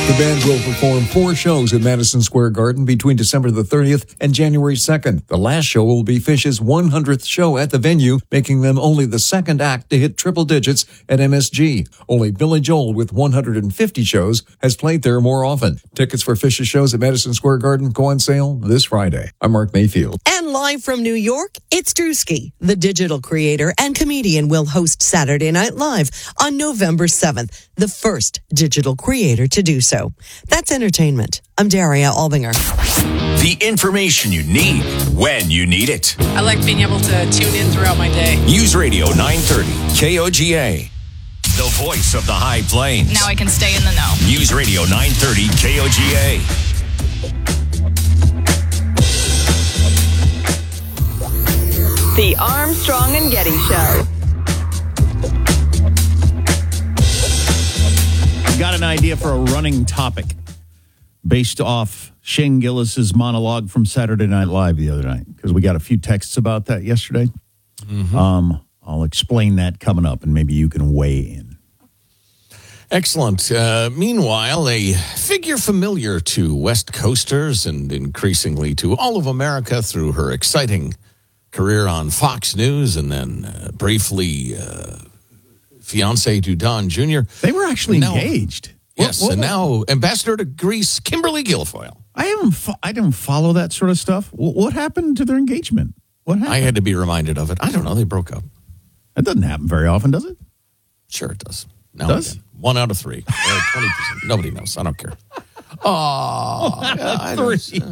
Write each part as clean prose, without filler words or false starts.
The band will perform 4 shows at Madison Square Garden between December the 30th and January 2nd. The last show will be Phish's 100th show at the venue, making them only the second act to hit triple digits at MSG. Only Billy Joel, with 150 shows, has played there more often. Tickets for Phish's shows at Madison Square Garden go on sale this Friday. I'm Mark Mayfield. And live from New York, it's Drewski. The digital creator and comedian will host Saturday Night Live on November 7th, the first digital creator to do so. That's entertainment. I'm Daria Albinger. The information you need when you need it. I like being able to tune in throughout my day. News Radio 930, KOGA. The voice of the High Plains. Now I can stay in the know. News Radio 930, KOGA. The Armstrong and Getty Show. Got an idea for a running topic based off Shane Gillis's monologue from Saturday Night Live the other night, because we got a few texts about that yesterday. I'll explain that coming up, and maybe you can weigh in. Excellent. Meanwhile, a figure familiar to West Coasters and increasingly to all of America through her exciting career on Fox News and then briefly fiancé to Don Jr. They were actually engaged. Yes, and now Ambassador to Greece, Kimberly Guilfoyle. I didn't follow that sort of stuff. What happened to their engagement? What happened? I had to be reminded of it. I don't know. They broke up. That doesn't happen very often, does it? Sure it does. Now Does? again. 1 out of 3. 20%. Nobody knows. I don't care. I'm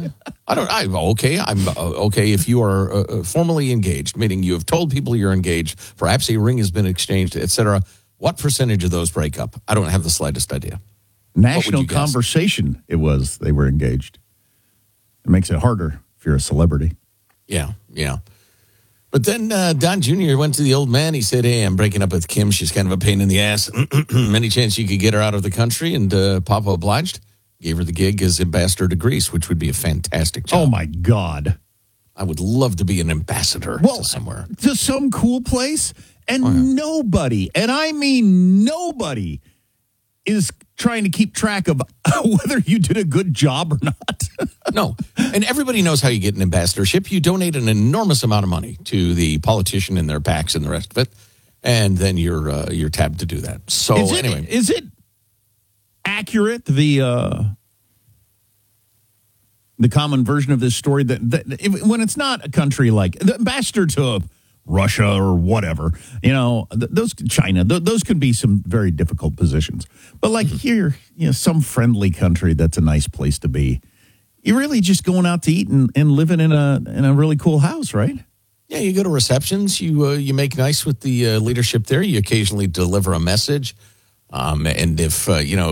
okay if you are formally engaged, meaning you have told people you're engaged, perhaps a ring has been exchanged, etc. What percentage of those break up? I don't have the slightest idea. National conversation it was. They were engaged. It makes it harder if you're a celebrity. Yeah. But then Don Jr. went to the old man. He said, hey, I'm breaking up with Kim. She's kind of a pain in the ass. Any chance you could get her out of the country? And Papa obliged. Gave her the gig as ambassador to Greece, which would be a fantastic job. Oh, my God. I would love to be an ambassador to somewhere. To some cool place. And nobody, and I mean nobody, is trying to keep track of whether you did a good job or not. No. And everybody knows how you get an ambassadorship. You donate an enormous amount of money to the politician and their PACs and the rest of it, and then you're tabbed to do that. So anyway. Is it accurate, the common version of this story, that when it's not a country like the ambassador to Russia or whatever, those China, those could be some very difficult positions. But like here, some friendly country that's a nice place to be. You're really just going out to eat and living in a really cool house, right? Yeah, you go to receptions, you make nice with the leadership there. You occasionally deliver a message, and if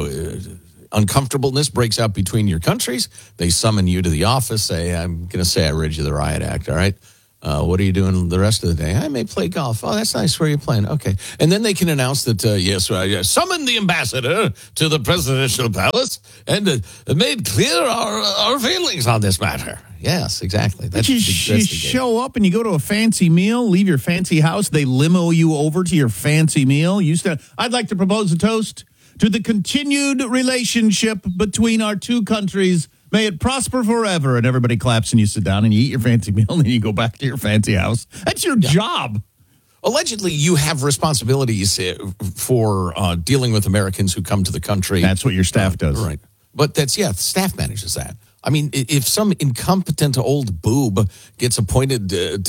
uncomfortableness breaks out between your countries, they summon you to the office. Say, I'm going to say I read you the riot act. All right. What are you doing the rest of the day? I may play golf. Oh, that's nice. Where are you playing? Okay. And then they can announce that, yes, I summoned the ambassador to the presidential palace and made clear our feelings on this matter. Yes, exactly. That's you show up and you go to a fancy meal, leave your fancy house. They limo you over to your fancy meal. I'd like to propose a toast to the continued relationship between our two countries. May it prosper forever. And everybody claps and you sit down and you eat your fancy meal and then you go back to your fancy house. That's your job. Allegedly, you have responsibilities for dealing with Americans who come to the country. That's what your staff does. Right. But staff manages that. I mean, if some incompetent old boob gets appointed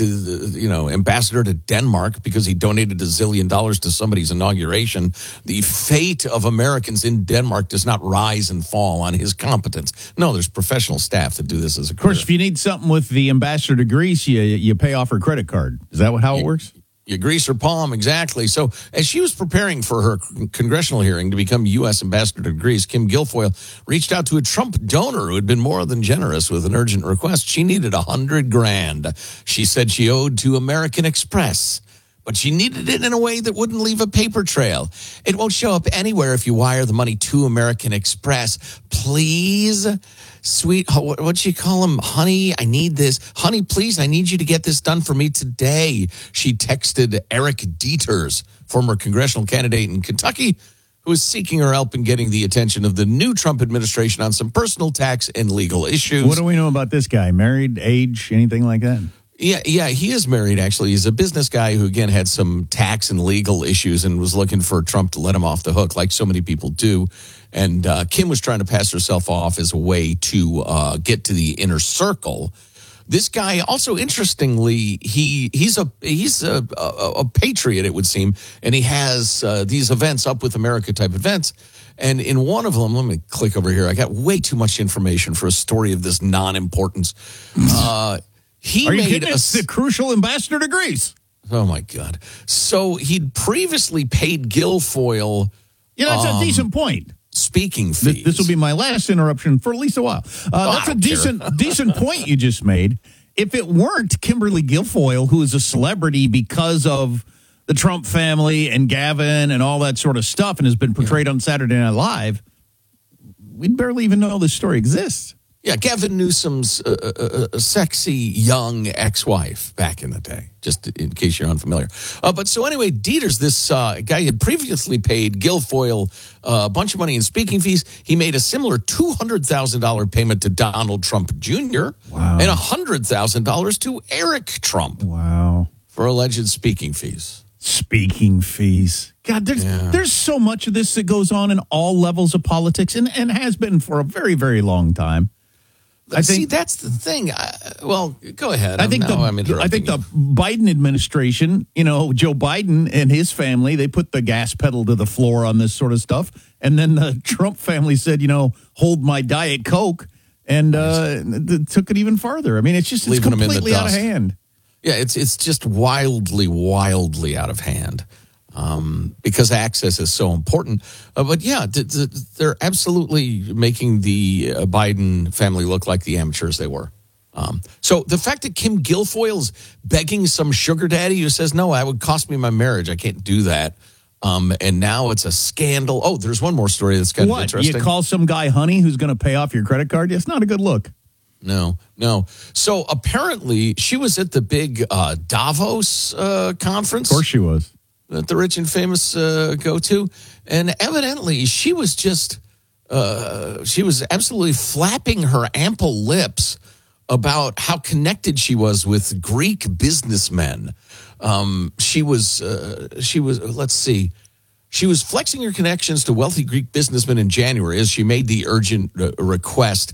to ambassador to Denmark because he donated $1 zillion to somebody's inauguration, the fate of Americans in Denmark does not rise and fall on his competence. No, there's professional staff that do this as a career. Of course, if you need something with the ambassador to Greece, you pay off her credit card. Is that how it works? You grease her palm, exactly. So as she was preparing for her congressional hearing to become U.S. ambassador to Greece, Kim Guilfoyle reached out to a Trump donor who had been more than generous with an urgent request. She needed $100,000. She said she owed to American Express, but she needed it in a way that wouldn't leave a paper trail. It won't show up anywhere if you wire the money to American Express. Please, sweet, what'd she call him? Honey, I need this. Honey, please, I need you to get this done for me today. She texted Eric Dieters, former congressional candidate in Kentucky, who is seeking her help in getting the attention of the new Trump administration on some personal tax and legal issues. What do we know about this guy? Married, age, anything like that? Yeah, he is married, actually. He's a business guy who, again, had some tax and legal issues and was looking for Trump to let him off the hook, like so many people do. And Kim was trying to pass herself off as a way to get to the inner circle. This guy, also interestingly, he's a patriot, it would seem, and he has these events, Up With America type events. And in one of them, let me click over here. I got way too much information for a story of this non-importance. Are you kidding? It's the crucial ambassador to Greece. Oh, my God. So he'd previously paid Guilfoyle. That's a decent point. Speaking fees. This will be my last interruption for at least a while. That's a decent point you just made. If it weren't Kimberly Guilfoyle, who is a celebrity because of the Trump family and Gavin and all that sort of stuff and has been portrayed on Saturday Night Live, we'd barely even know this story exists. Yeah, Gavin Newsom's sexy young ex-wife back in the day, just in case you're unfamiliar. But so anyway, Dieters, this guy had previously paid Guilfoyle a bunch of money in speaking fees. He made a similar $200,000 payment to Donald Trump Jr. Wow. And $100,000 to Eric Trump. Wow. For alleged speaking fees. Speaking fees. God, there's so much of this that goes on in all levels of politics and has been for a very, very long time. See, that's the thing. Go ahead. I think the Biden administration, Joe Biden and his family, they put the gas pedal to the floor on this sort of stuff. And then the Trump family said, hold my Diet Coke, and took it even farther. I mean, it's completely out of hand. Yeah, it's just wildly, wildly out of hand. Because access is so important. But yeah, they're absolutely making the Biden family look like the amateurs they were. So the fact that Kim Guilfoyle's begging some sugar daddy who says, no, that would cost me my marriage, I can't do that. And now it's a scandal. Oh, there's one more story that's kind of interesting. You call some guy honey who's going to pay off your credit card? It's not a good look. No. So apparently she was at the big Davos conference. Of course she was. That the rich and famous go to. And evidently she was she was absolutely flapping her ample lips about how connected she was with Greek businessmen. She was flexing her connections to wealthy Greek businessmen in January as she made the urgent request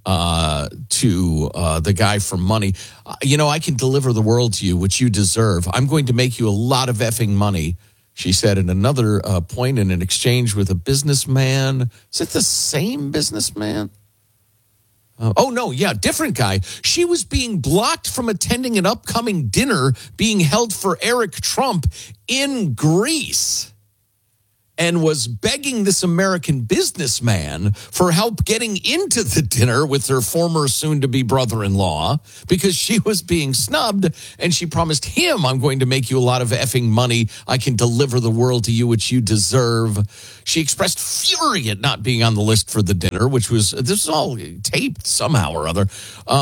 to the guy for money. I can deliver the world to you, which you deserve. I'm going to make you a lot of effing money, she said at another point in an exchange with a businessman. Is it the same businessman? Different guy. She was being blocked from attending an upcoming dinner being held for Eric Trump in Greece, and was begging this American businessman for help getting into the dinner with her former soon-to-be brother-in-law because she was being snubbed, and she promised him, I'm going to make you a lot of effing money. I can deliver the world to you, which you deserve. She expressed fury at not being on the list for the dinner, this was all taped somehow or other.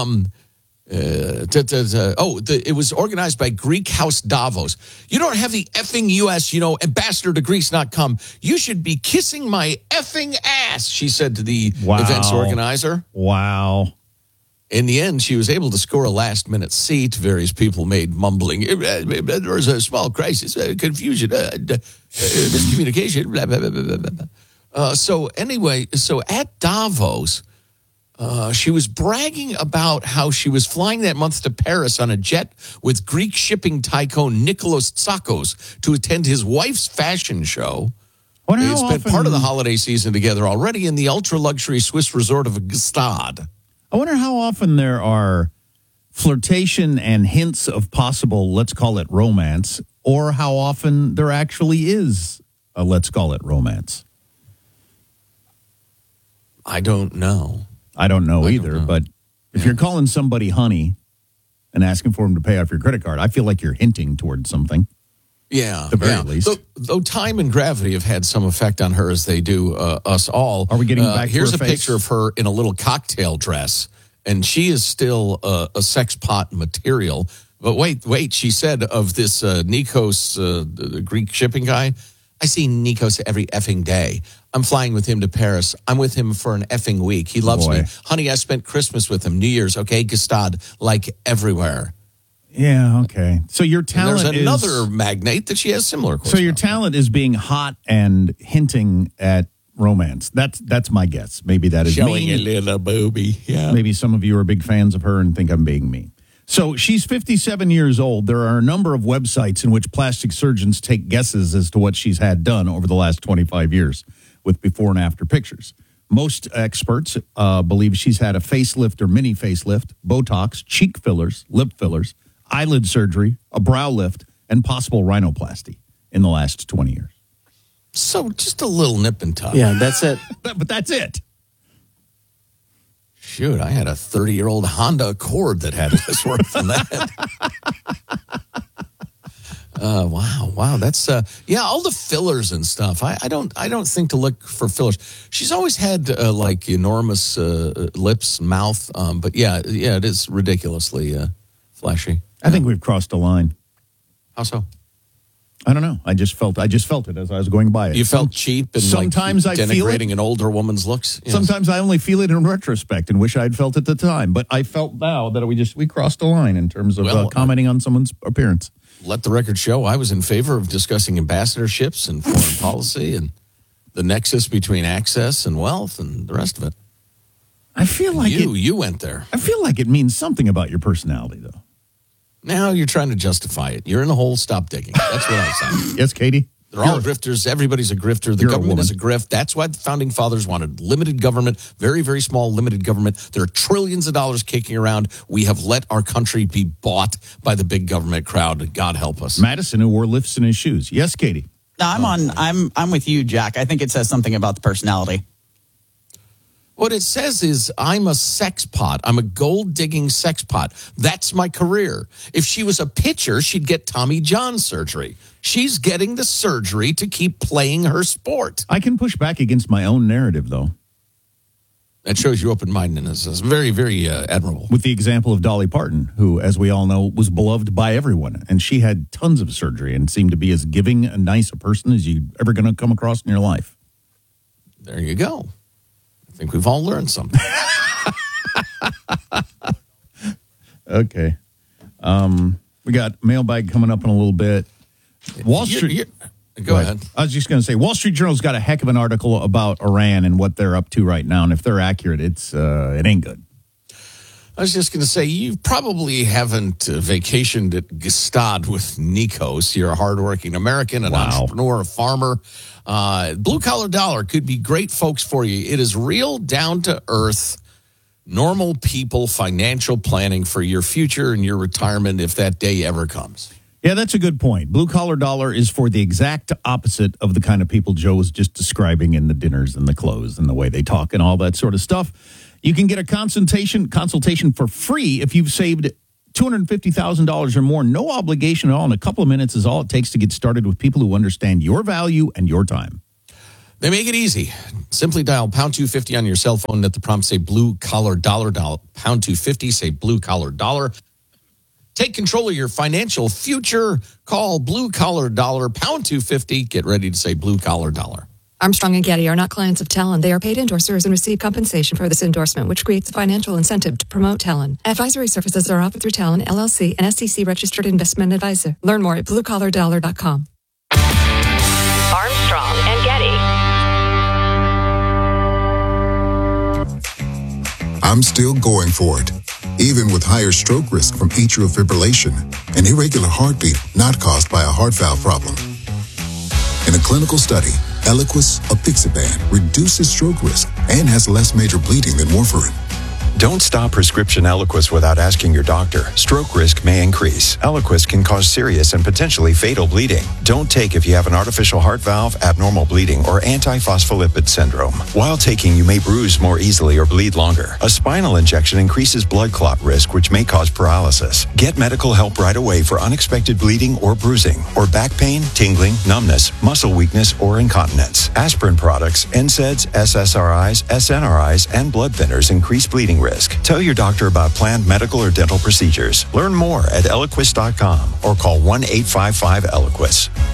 It was organized by Greek House Davos. You don't have the effing U.S., ambassador to Greece not come. You should be kissing my effing ass, she said to the event's organizer. Wow. In the end, she was able to score a last-minute seat. Various people made mumbling. There was a small crisis, confusion, miscommunication, blah, blah, blah, blah, blah. So at Davos, she was bragging about how she was flying that month to Paris on a jet with Greek shipping tycoon Nikolaos Tsakos to attend his wife's fashion show. They spent part of the holiday season together already in the ultra-luxury Swiss resort of Gstaad. I wonder how often there are flirtation and hints of possible, let's call it romance, or how often there actually is a let's call it romance. I don't know. I don't know either, but if you're calling somebody honey and asking for them to pay off your credit card, I feel like you're hinting towards something. Yeah. At the very least. Though time and gravity have had some effect on her as they do us all. Are we getting back to Here's her a face? picture of her in a little cocktail dress, and she is still a sex pot material. But wait, she said of this Nikos, the Greek shipping guy, I see Nikos every effing day. I'm flying with him to Paris. I'm with him for an effing week. He loves me. Honey, I spent Christmas with him. New Year's, okay? Gestad, like everywhere. Yeah, okay. So your talent There's another magnate that she has similar. So your talent is being hot and hinting at romance. That's my guess. Maybe that is showing mean. a little booby. Yeah. Maybe some of you are big fans of her and think I'm being mean. So she's 57 years old. There are a number of websites in which plastic surgeons take guesses as to what she's had done over the last 25 years with before and after pictures. Most experts believe she's had a facelift or mini facelift, Botox, cheek fillers, lip fillers, eyelid surgery, a brow lift, and possible rhinoplasty in the last 20 years. So just a little nip and tuck. Yeah, that's it. But that's it. Shoot, I had a 30-year-old Honda Accord that had less work than that. Wow. That's all the fillers and stuff. I don't think to look for fillers. She's always had like enormous lips, mouth. But yeah, it is ridiculously flashy. I think we've crossed a line. How so? I don't know. I just felt it as I was going by it. You felt cheap and sometimes like I feel denigrating an older woman's looks. Yes. Sometimes I only feel it in retrospect and wish I'd felt it at the time. But I felt now that we crossed a line in terms of commenting on someone's appearance. Let the record show I was in favor of discussing ambassadorships and foreign policy and the nexus between access and wealth and the rest of it. I feel like you went there. I feel like it means something about your personality, though. Now you're trying to justify it. You're in a hole. Stop digging. That's what I say. Yes, Katie? They're all grifters. Everybody's a grifter. The government is a grift. That's why the founding fathers wanted limited government, very, very small limited government. There are trillions of dollars kicking around. We have let our country be bought by the big government crowd. God help us. Madison, who wore lifts in his shoes. Yes, Katie? No, I'm with you, Jack. I think it says something about the personality. What it says is, I'm a sex pot. I'm a gold-digging sex pot. That's my career. If she was a pitcher, she'd get Tommy John surgery. She's getting the surgery to keep playing her sport. I can push back against my own narrative, though. That shows you open-mindedness. It's very, very admirable. With the example of Dolly Parton, who, as we all know, was beloved by everyone. And she had tons of surgery and seemed to be as giving and nice a person as you're ever going to come across in your life. There you go. I think we've all learned something. Okay. We got mailbag coming up in a little bit. Wall Street. Go ahead. I was just going to say, Wall Street Journal's got a heck of an article about Iran and what they're up to right now. And if they're accurate, it ain't good. I was just going to say, you probably haven't vacationed at Gestad with Nikos. You're a hardworking American, an entrepreneur, a farmer. Blue Collar Dollar could be great folks for you. It is real, down-to-earth, normal people financial planning for your future and your retirement if that day ever comes. Yeah, that's a good point. Blue Collar Dollar is for the exact opposite of the kind of people Joe was just describing in the dinners and the clothes and the way they talk and all that sort of stuff. You can get a consultation for free if you've saved $250,000 or more. No obligation at all. And a couple of minutes is all it takes to get started with people who understand your value and your time. They make it easy. Simply dial pound 250 on your cell phone. At the prompt, say Blue Collar Dollar. Dial pound 250, say Blue Collar Dollar. Take control of your financial future. Call Blue Collar Dollar, pound 250. Get ready to say Blue Collar Dollar. Armstrong and Getty are not clients of Talon. They are paid endorsers and receive compensation for this endorsement, which creates a financial incentive to promote Talon. Advisory services are offered through Talon, LLC, an SEC-registered investment advisor. Learn more at bluecollardollar.com. Armstrong and Getty. I'm still going for it, even with higher stroke risk from atrial fibrillation, an irregular heartbeat not caused by a heart valve problem. In a clinical study, Eliquis apixaban reduces stroke risk and has less major bleeding than warfarin. Don't stop prescription Eliquis without asking your doctor. Stroke risk may increase. Eliquis can cause serious and potentially fatal bleeding. Don't take if you have an artificial heart valve, abnormal bleeding, or antiphospholipid syndrome. While taking, you may bruise more easily or bleed longer. A spinal injection increases blood clot risk, which may cause paralysis. Get medical help right away for unexpected bleeding or bruising, or back pain, tingling, numbness, muscle weakness, or incontinence. Aspirin products, NSAIDs, SSRIs, SNRIs, and blood thinners increase bleeding risk. Tell your doctor about planned medical or dental procedures. Learn more at Eliquis.com or call 1-855-ELIQUIS.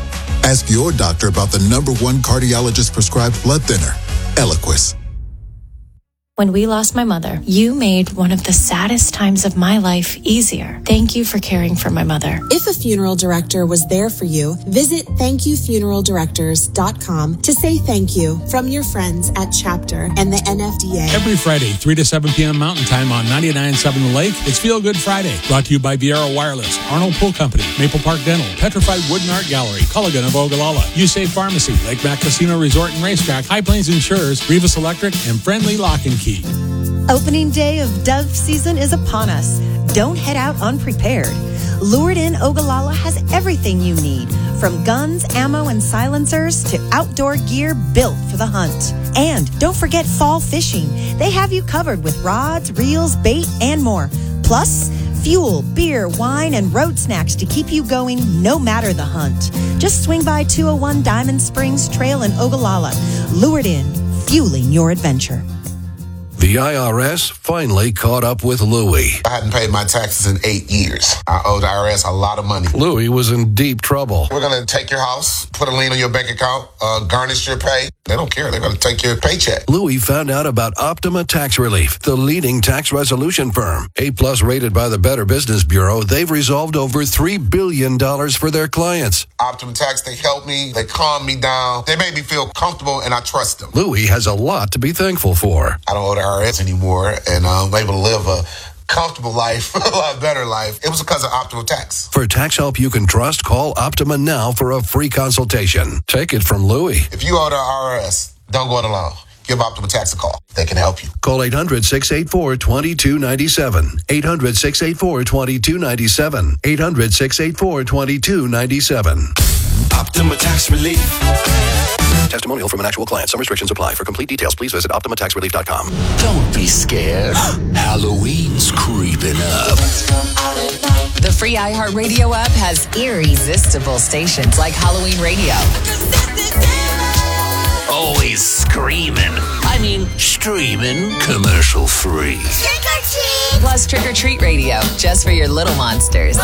Ask your doctor about the #1 cardiologist-prescribed blood thinner, Eliquis. When we lost my mother, you made one of the saddest times of my life easier. Thank you for caring for my mother. If a funeral director was there for you, visit thankyoufuneraldirectors.com to say thank you from your friends at Chapter and the NFDA. Every Friday, 3 to 7 p.m. Mountain Time on 99.7 The Lake, it's Feel Good Friday. Brought to you by Viera Wireless, Arnold Pool Company, Maple Park Dental, Petrified Wood and Art Gallery, Culligan of Ogallala, USAID Pharmacy, Lake Mac Casino Resort and Racetrack, High Plains Insurers, Rivas Electric, and Friendly Lock and Key. Opening day of dove season is upon us. Don't head out unprepared. Lured In Ogallala has everything you need, from guns, ammo, and silencers to outdoor gear built for the hunt. And don't forget fall fishing. They have you covered with rods, reels, bait, and more. Plus, fuel, beer, wine, and road snacks to keep you going no matter the hunt. Just swing by 201 Diamond Springs Trail in Ogallala. Lured In, fueling your adventure. The IRS finally caught up with Louie. I hadn't paid my taxes in 8 years. I owed the IRS a lot of money. Louie was in deep trouble. We're going to take your house, put a lien on your bank account, garnish your pay. They don't care. They're going to take your paycheck. Louie found out about Optima Tax Relief, the leading tax resolution firm. A+ rated by the Better Business Bureau, they've resolved over $3 billion for their clients. Optima Tax, they helped me. They calmed me down. They made me feel comfortable, and I trust them. Louie has a lot to be thankful for. I don't owe the IRS anymore, and I'm able to live a comfortable life, a lot better life. It was because of Optima Tax. For tax help you can trust, call Optima now for a free consultation. Take it from Louie. If you owe the IRS, don't go it alone. Give Optima Tax a call. They can help you. Call 800-684-2297. 800-684-2297. 800-684-2297. Optima Tax Relief. Testimonial from an actual client. Some restrictions apply. For complete details, please visit OptimaTaxRelief.com. Don't be scared. Halloween's creeping up. The free iHeartRadio app has irresistible stations like Halloween Radio. Always screaming. I mean, streaming commercial free. Trick or treat! Plus Trick or Treat Radio, just for your little monsters.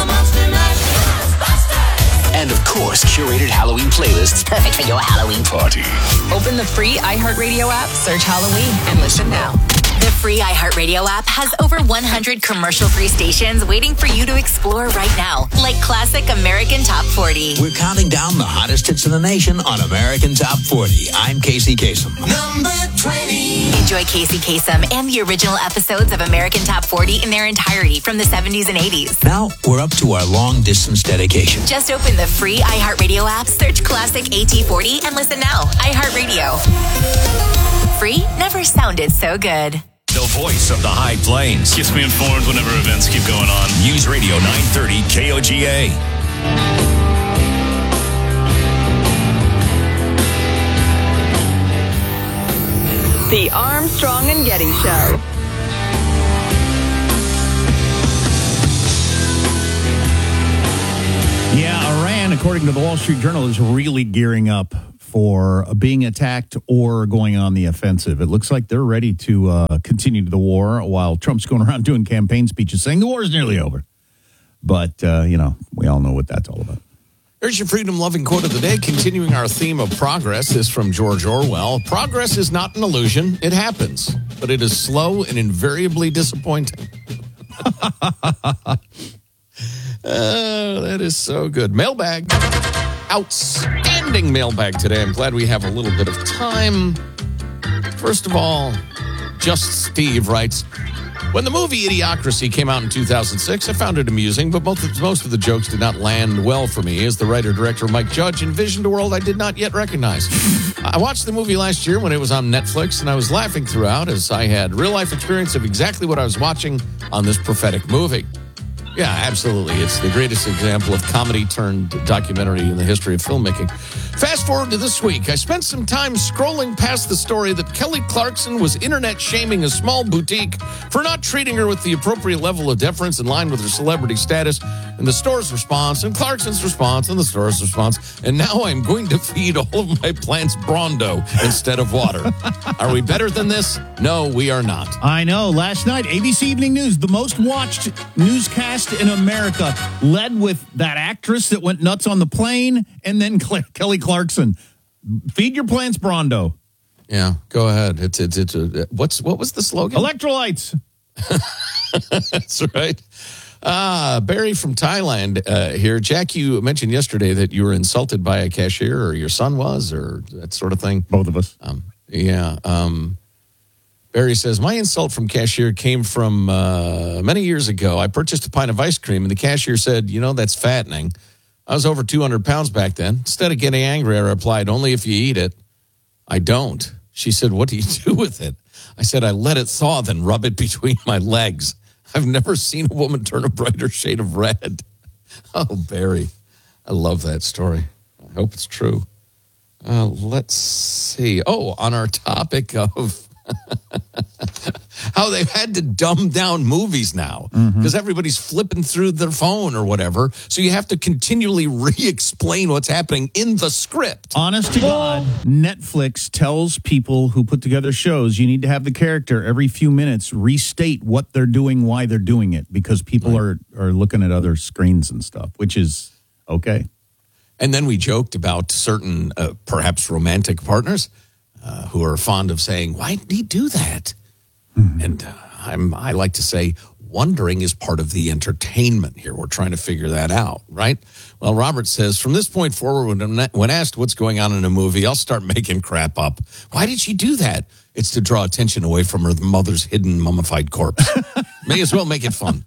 And of course, curated Halloween playlists perfect for your Halloween party. Open the free iHeartRadio app, search Halloween, and listen now. The free iHeartRadio app has over 100 commercial-free stations waiting for you to explore right now, like classic American Top 40. We're counting down the hottest hits in the nation on American Top 40. I'm Casey Kasem. Number 20. Enjoy Casey Kasem and the original episodes of American Top 40 in their entirety from the 70s and 80s. Now we're up to our long-distance dedication. Just open the free iHeartRadio app, search classic AT40, and listen now. iHeartRadio. Free never sounded so good. The voice of the High Plains. Keeps me informed whenever events keep going on. News Radio 930 KOGA. The Armstrong and Getty Show. Yeah, Iran, according to the Wall Street Journal, is really gearing up for being attacked or going on the offensive. It looks like they're ready to continue the war while Trump's going around doing campaign speeches saying the war is nearly over. But, we all know what that's all about. Here's your freedom-loving quote of the day, continuing our theme of progress. This from George Orwell. Progress is not an illusion. It happens, but it is slow and invariably disappointing. That is so good. Mailbag. Outstanding mailbag today. I'm glad we have a little bit of time. First of all, Just Steve writes, when the movie Idiocracy came out in 2006, I found it amusing, but most of the jokes did not land well for me, as the writer-director Mike Judge envisioned a world I did not yet recognize. I watched the movie last year when it was on Netflix, and I was laughing throughout as I had real-life experience of exactly what I was watching on this prophetic movie. Yeah, absolutely. It's the greatest example of comedy turned documentary in the history of filmmaking. Fast forward to this week. I spent some time scrolling past the story that Kelly Clarkson was internet shaming a small boutique for not treating her with the appropriate level of deference in line with her celebrity status, and the store's response, and Clarkson's response, and the store's response. And now I'm going to feed all of my plants Brondo instead of water. Are we better than this? No, we are not. I know. Last night, ABC Evening News, the most watched newscast West in America, led with that actress that went nuts on the plane, and then Kelly Clarkson. Feed your plants, Brondo. Yeah, go ahead. What was the slogan? Electrolytes. That's right. Barry from Thailand here. Jack, you mentioned yesterday that you were insulted by a cashier, or your son was, or that sort of thing. Both of us. Barry says, my insult from cashier came from many years ago. I purchased a pint of ice cream, and the cashier said, that's fattening. I was over 200 pounds back then. Instead of getting angry, I replied, only if you eat it. I don't. She said, what do you do with it? I said, I let it thaw, then rub it between my legs. I've never seen a woman turn a brighter shade of red. Oh, Barry. I love that story. I hope it's true. Let's see. Oh, on our topic of how they've had to dumb down movies now because everybody's flipping through their phone or whatever. So you have to continually re-explain what's happening in the script. Honest to God, Netflix tells people who put together shows, you need to have the character every few minutes restate what they're doing, why they're doing it, because people are looking at other screens and stuff, which is okay. And then we joked about certain perhaps romantic partners who are fond of saying, why did he do that? And I like to say, wondering is part of the entertainment here. We're trying to figure that out, right? Well, Robert says, from this point forward, when asked what's going on in a movie, I'll start making crap up. Why did she do that? It's to draw attention away from her mother's hidden mummified corpse. May as well make it fun.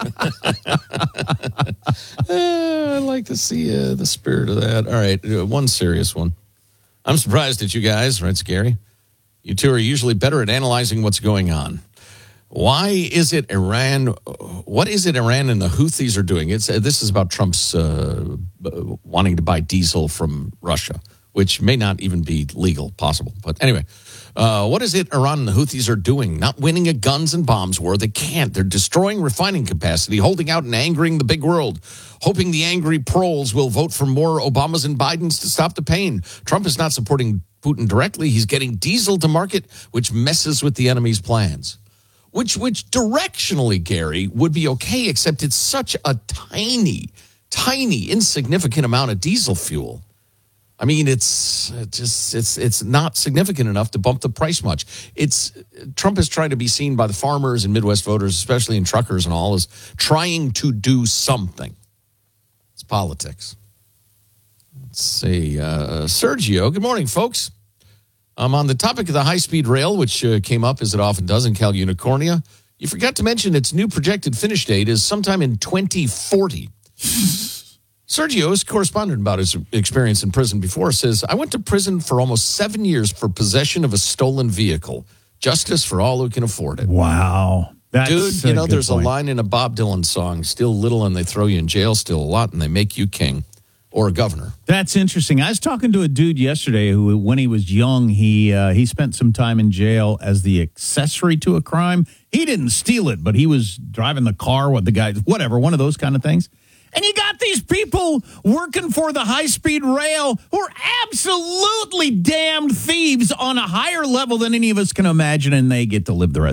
I like to see the spirit of that. All right, one serious one. I'm surprised at you guys, right, Scary? You two are usually better at analyzing what's going on. Why is it Iran? What is it Iran and the Houthis are doing? This is about Trump's wanting to buy diesel from Russia, which may not even be legal, possible. But anyway, what is it Iran and the Houthis are doing? Not winning a guns and bombs war. They can't. They're destroying refining capacity, holding out and angering the big world, hoping the angry proles will vote for more Obamas and Bidens to stop the pain. Trump is not supporting Putin directly. He's getting diesel to market, which messes with the enemy's plans. Which directionally, Gary, would be okay, except it's such a tiny, insignificant amount of diesel fuel. I mean, it's not significant enough to bump the price much. Trump is trying to be seen by the farmers and Midwest voters, especially in truckers and all, as trying to do something. It's politics. Let's see. Sergio, good morning, folks. On the topic of the high-speed rail, which came up, as it often does, in Cal Unicornia, you forgot to mention its new projected finish date is sometime in 2040. Sergio is correspondent about his experience in prison before, says, I went to prison for almost 7 years for possession of a stolen vehicle. Justice for all who can afford it. Wow. That's Dude, there's a line in a Bob Dylan song, steal little and they throw you in jail, steal a lot and they make you king. Or a governor. That's interesting. I was talking to a dude yesterday who, when he was young, he spent some time in jail as the accessory to a crime. He didn't steal it, but he was driving the car with the guy, whatever, one of those kind of things. And you got these people working for the high-speed rail who are absolutely damned thieves on a higher level than any of us can imagine, and they get to live the rest